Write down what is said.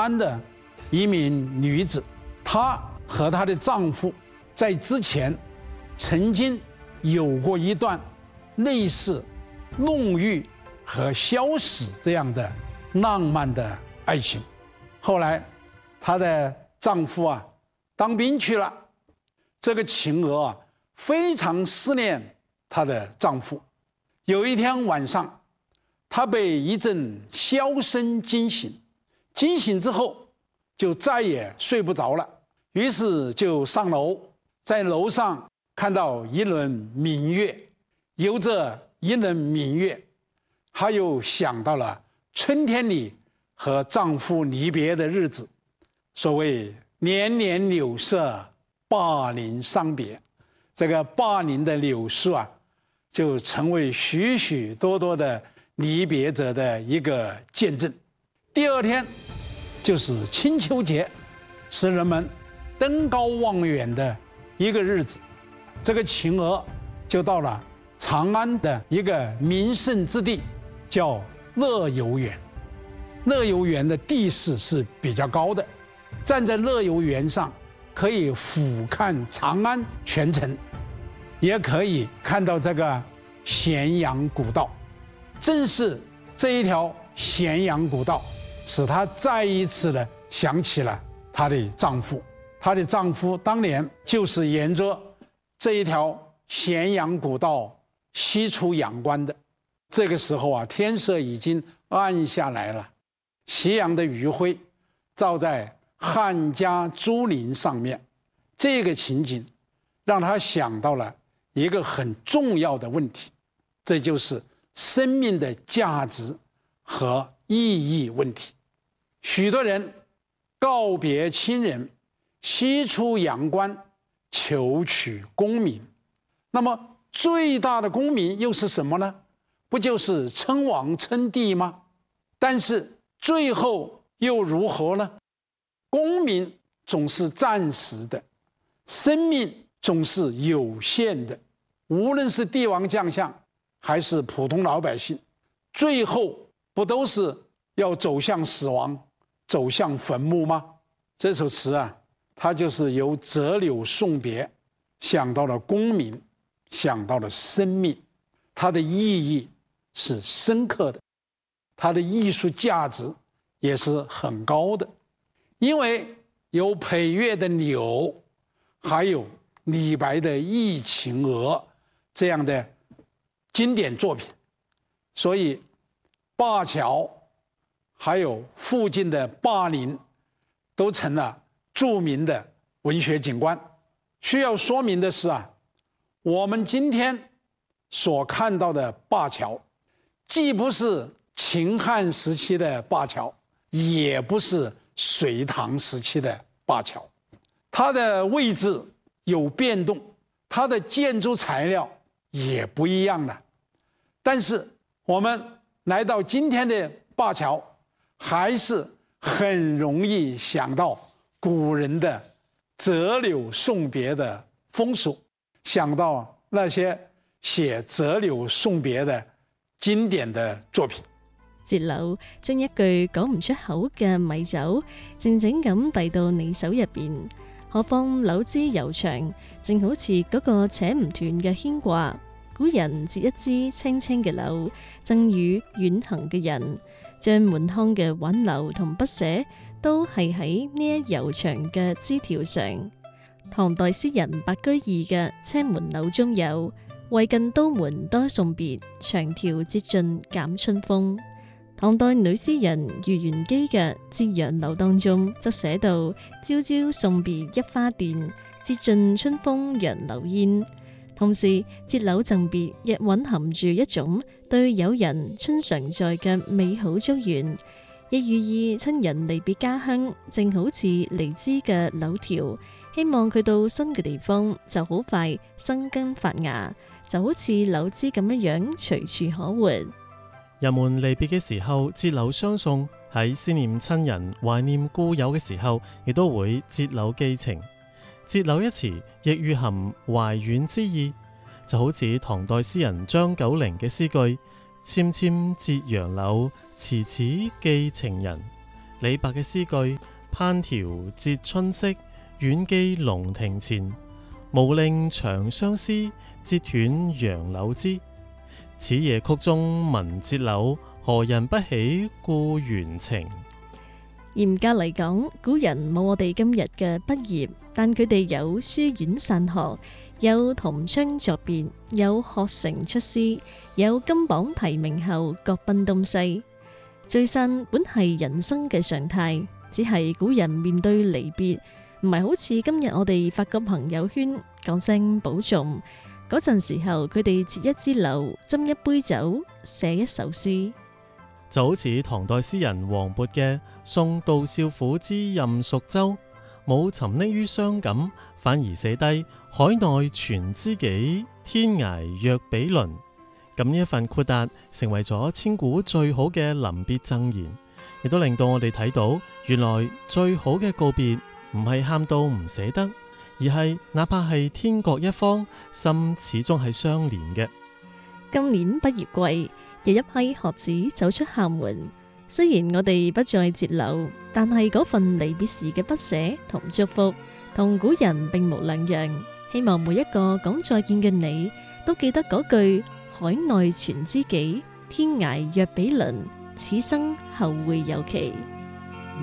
安的一名女子，她和她的丈夫在之前曾经有过一段类似弄玉和萧史这样的浪漫的爱情。后来她的丈夫当兵去了，这个晴娥非常思念她的丈夫。有一天晚上，她被一阵箫声惊醒，惊醒之后就再也睡不着了，于是就上楼，在楼上看到一轮明月，由这一轮明月，她又想到了春天里和丈夫离别的日子。所谓年年柳色，灞陵伤别，这个灞陵的柳树就成为许许多多的离别者的一个见证。第二天就是清秋节，是人们登高望远的一个日子。这个晴娥就到了长安的一个名胜之地，叫乐游原。乐游原的地势是比较高的，站在乐游原上可以俯瞰长安全城，也可以看到这个咸阳古道。正是这一条咸阳古道，使她再一次的想起了她的丈夫。她的丈夫当年就是沿着这一条咸阳古道西出阳关的。这个时候天色已经暗下来了，夕阳的余晖照在汉家朱陵上面，这个情景让他想到了一个很重要的问题，这就是生命的价值和意义问题。许多人告别亲人，西出阳关，求取功名。那么最大的功名又是什么呢？不就是称王称帝吗？但是最后又如何呢？功名总是暂时的，生命总是有限的。无论是帝王将相还是普通老百姓，最后不都是要走向死亡，走向坟墓吗？这首词它就是由折柳送别想到了功名，想到了生命，它的意义是深刻的，它的艺术价值也是很高的。因为有裴月的柳，还有李白的《忆晴娥》这样的经典作品，所以灞桥还有附近的灞陵都成了著名的文学景观。需要说明的是我们今天所看到的灞桥，既不是秦汉时期的灞桥，也不是隋唐时期的灞桥，它的位置有变动，它的建筑材料也不一样了。但是我们来到今天的灞桥，还是很容易想到古人的折柳送别的风俗，想到那些寫折柳送別嘅經典嘅作品。 節柳將一句講唔出口嘅米酒，靜靜咁遞到你手入邊。何況柳枝悠長，正好似嗰個扯唔斷嘅牽掛。古人折一支青青嘅柳，贈予遠行嘅人，將滿腔嘅挽留同不捨，都係喺呢一悠長嘅枝條上。唐代詩人白居易嘅《青門柳》中有為近都門多送別，長條折盡減春風。唐代女詩人余元姬嘅《折楊柳》當中則寫到朝朝送別一花鈿，折盡春風楊柳煙。同時折柳贈別亦蘊含住一種對友人春常在嘅美好祝願，亦寓意親人離別家鄉，正好似離枝嘅柳條，希望佢到新嘅地方就好快生根發芽，就好似柳枝咁樣隨處可活。 人們離別嘅時候折柳相送，喺思念親人、懷念故友嘅時候，亦都會折柳寄情。折柳一詞亦蘊含懷遠之意，就好似唐代詩人張九齡嘅詩句：纖纖折楊柳，遲遲寄情人。 李白嘅詩句：烹調節春色，遠寄龍庭前。無令長相思，折斷楊柳枝。此夜曲中聞折柳，何人不起故園情？ 嚴格嚟講，古人冇我哋今日嘅畢業，但佢哋有書院散學，有同窗作別，有學成出師，有金榜題名後各奔東西。聚散本係人生嘅常態，只係古人面對離別，唔係好似今日我哋發個朋友圈講聲保重。嗰陣時候，佢哋折一支柳，斟一杯酒，寫一首詩。 就好似唐代詩人王勃嘅《送杜少府之任蜀州》，冇沉溺於傷感，反而寫低海內存知己，天涯若比鄰。咁呢一份豁達，成為咗千古最好嘅臨別贈言，亦都令到我哋睇到，原來最好嘅告別唔係喊到唔捨得，而係哪怕係天各一方，心始終係相連嘅。 今年畢業季，有一批學子走出校門。雖然我哋不再節柳，但係嗰份離別時嘅不捨同祝福，同古人並無兩樣。希望每一個講再見嘅你，都記得嗰句海內存知己，天涯若比鄰，此生後會有期。